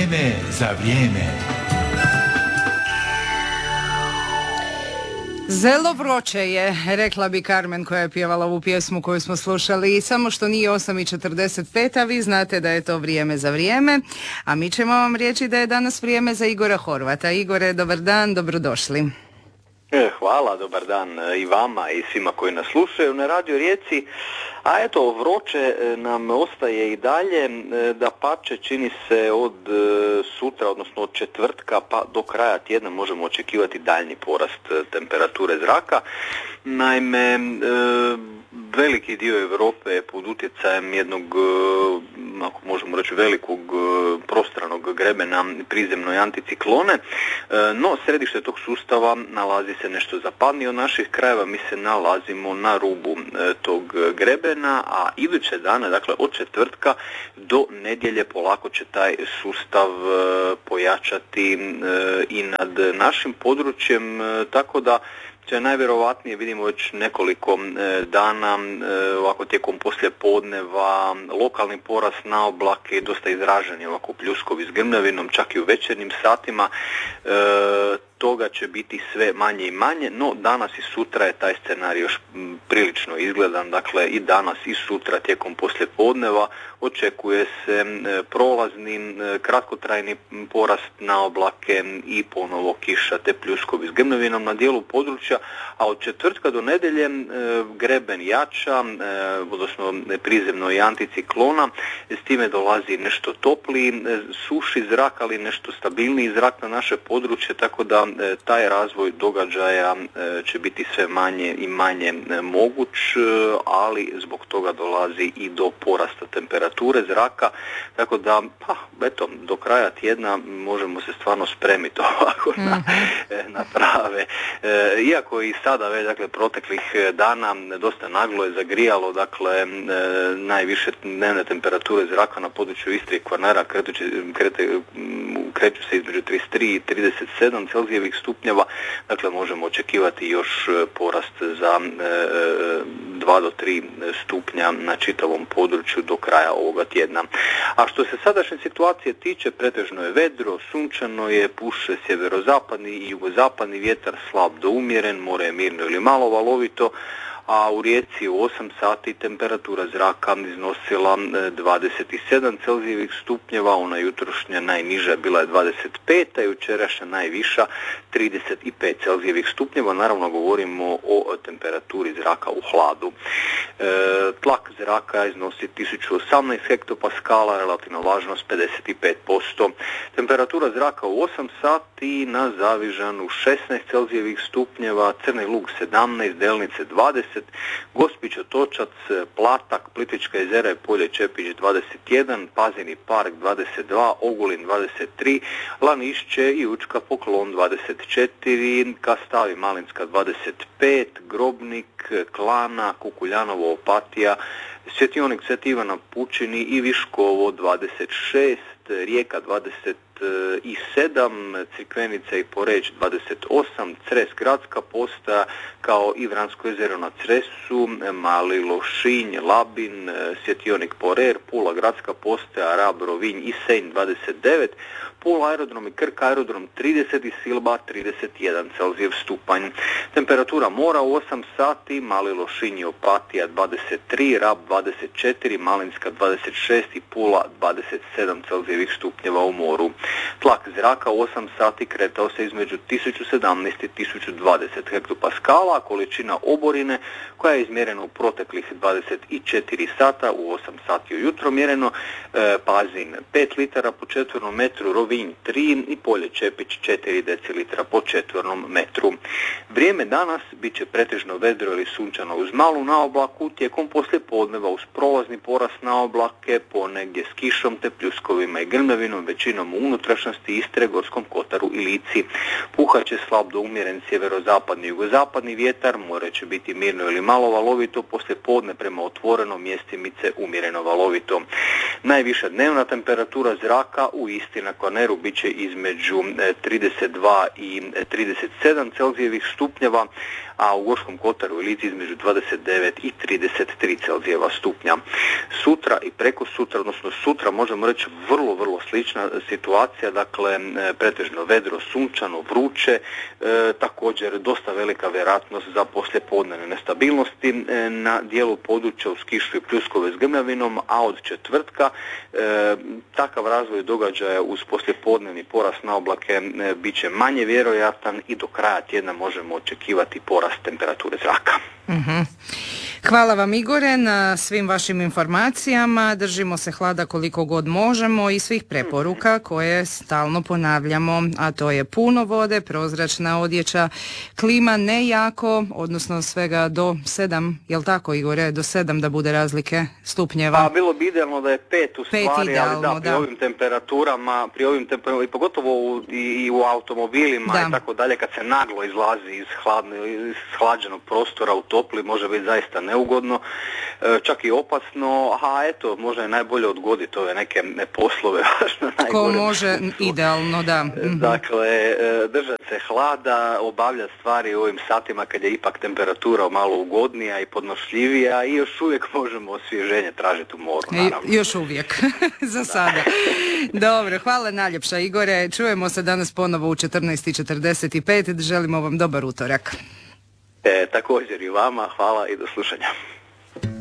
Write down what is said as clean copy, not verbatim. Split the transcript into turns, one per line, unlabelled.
Vrijeme za vrijeme.
Zelo vroče je, rekla bi Carmen koja je pjevala ovu pjesmu koju smo slušali, samo što nije 8:45, a vi znate da je to vrijeme za vrijeme, a mi ćemo vam reći da je danas vrijeme za Igora Horvata. Igore, dobar dan, dobrodošli.
Hvala, dobar dan i vama i svima koji nas slušaju na Radio Rijeci. A eto, vroće nam ostaje i dalje, dapače čini se od sutra, odnosno od četvrtka pa do kraja tjedna možemo očekivati daljnji porast temperature zraka. Naime, veliki dio Europe je pod utjecajem jednog, ako možemo reći, velikog prostranog grebena prizemno anticiklone, no središte tog sustava nalazi se nešto zapadnije od naših krajeva, mi se nalazimo na rubu tog grebena, a iduće dane, dakle od četvrtka do nedjelje polako će taj sustav pojačati i nad našim područjem, tako da će najvjerovatnije, vidimo već nekoliko dana, ovako tijekom poslijepodneva, lokalni porast na oblake, dosta izraženi, ovako pljuskovi s grmljavinom, čak i u večernjim satima, toga će biti sve manje i manje, no danas i sutra je taj scenarij još prilično izgledan, dakle i danas i sutra tijekom poslijepodneva očekuje se prolazni, kratkotrajni porast na oblake i ponovo kiša te pljuskovi s grmljavinom na dijelu područja, a od četvrtka do nedjelje greben jača, odnosno prizemno i anticiklona, s time dolazi nešto topliji, suši zrak, ali nešto stabilniji zrak na naše područje, tako da taj razvoj događaja će biti sve manje i manje moguć, ali zbog toga dolazi i do porasta temperature zraka, tako da do kraja tjedna možemo se stvarno spremiti ovako na prave. Iako i sada već, dakle, proteklih dana dosta naglo je zagrijalo, dakle najviše dnevne temperature zraka na području Istre i Kvarnera kreću se između 33 i 37 Celzijevih stupnjeva, dakle možemo očekivati još porast za 2 do 3 stupnja na čitavom području do kraja ovoga tjedna. A što se sadašnje situacije tiče, pretežno je vedro, sunčano je, puše sjeverozapadni i jugozapadni vjetar, slab do umjeren, more je mirno ili malo valovito, a u Rijeci u 8 sati temperatura zraka iznosila 27 Celzijevih stupnjeva, ona jutrošnja najniža bila je 25, a jučerašnja najviša 35 Celzijevih stupnjeva, naravno govorimo o temperaturi zraka u hladu. Tlak zraka iznosi 1018 hektopaskala, relativna vlažnost 55%. Temperatura zraka u 8 sati na Zavižanu 16 Celzijevih stupnjeva, Crni Lug 17, Delnice 20, Gospić, Otočac, Platak, Plitvička jezera i Polje Čepić 21, Pazin i Park 22, Ogulin 23, Lanišće i Učka Poklon 24, Kastav i Malinska 25, Grobnik, Klana, Kukuljanovo, Opatija, Svjetionik Sv. Ivana Pučini i Viškovo 26, Rijeka 27, Crikvenica i Poreć 28, Cres gradska postaja kao i Vransko jezero na Cresu, Mali Lošinj, Labin, Svjetionik Porer, Pula gradska postaja, Rab, Rovinj i Senj 29, Pula aerodrom i Krk aerodrom 30 i Silba 31 Celzijev stupanj. Temperatura mora u 8 sati, Mali Lošinj i Opatija 23, Rab 24, Malinska 26 i Pula 27 Celzijevih stupnjeva u moru. Tlak zraka u 8 sati kretao se između 1017 i 1020 hektopaskala, a količina oborine koja je izmjerena u proteklih 24 sata, u 8 sati ujutro mjereno, Pazin 5 litara po četvornom metru, Rovinj 3 i Polje Čepić 4 decilitra po četvornom metru. Vrijeme danas bit će pretežno vedro ili sunčano uz malu naoblaku, tijekom poslijepodneva uz prolazni porast naoblake, ponegdje s kišom te pljuskovima i grmljavinom, većinom u unutrašnjosti Istre, Gorskom kotaru i Lici. Puhat će slab do umjeren sjeverozapadni i jugozapadni vjetar, more će biti mirno ili malo valovito, poslijepodne prema otvorenom mjestimice umjereno valovito. Najviša dnevna temperatura zraka u Istri na Kvarneru bit će između 32 i 37 Celzijevih stupnjeva, a u Gorskom kotaru i Lici između 29 i 33 Celzijeva stupnja. Sutra i preko sutra, odnosno sutra možemo reći vrlo slična situacija, dakle pretežno vedro, sunčano, vruće, također dosta velika vjerojatnost za poslijepodnevne nestabilnosti na dijelu područja uz kišu i pljuskove s grmljavinom, a od četvrtka takav razvoj događaja uz poslijepodnevni porast na oblake bit će manje vjerojatan i do kraja tjedna možemo očekivati porast temperature zraka.
Hvala vam, Igore, na svim vašim informacijama. Držimo se hlada koliko god možemo i svih preporuka koje stalno ponavljamo, a to je puno vode, prozračna odjeća, klima ne jako, odnosno svega do 7, jel tako, Igore, do 7 da bude razlike stupnjeva.
Pa bilo bi idealno da je 5 u stvari,
idealno,
ali pri ovim temperaturama, i pogotovo i u automobilima i tako dalje, kad se naglo izlazi iz hlađenog prostora u topli, može biti zaista neugodno, čak i opasno, a eto, možda je najbolje odgoditi ove neke poslove.
Ko može, idealno, da.
Dakle, držati se hlada, obavljati stvari u ovim satima kad je ipak temperatura malo ugodnija i podnošljivija i još uvijek možemo osvježenje tražiti u moru, naravno.
Još uvijek, za sada. Dobro, hvala najljepša, Igore. Čujemo se danas ponovo u 14:45. Želimo vam dobar utorak.
Također i vama, hvala i do slušanja.